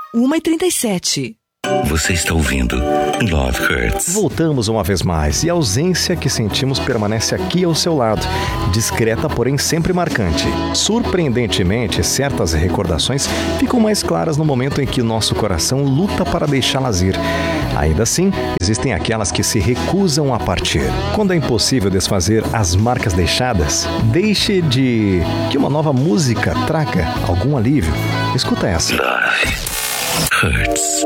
1h37. Você está ouvindo Love Hurts. Voltamos uma vez mais e a ausência que sentimos permanece aqui ao seu lado, discreta, porém sempre marcante. Surpreendentemente, certas recordações ficam mais claras no momento em que nosso coração luta para deixá-las ir. Ainda assim, existem aquelas que se recusam a partir. Quando é impossível desfazer as marcas deixadas, deixe de que uma nova música traga algum alívio. Escuta essa. Love Hurts.